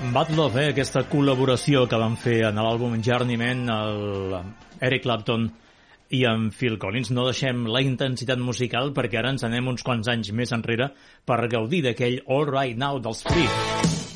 Bad Love, aquesta col·laboració que van fer en l'àlbum Journeyman, Eric Clapton i en Phil Collins. No deixem la intensitat musical perquè ara ens anem uns quants anys més enrere per gaudir d'aquell All Right Now dels Free.